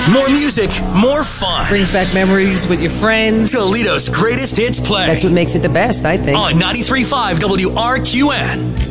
More music, more fun. Brings back memories with your friends. Toledo's greatest hits play. That's what makes it the best, I think. On 93.5 WRQN.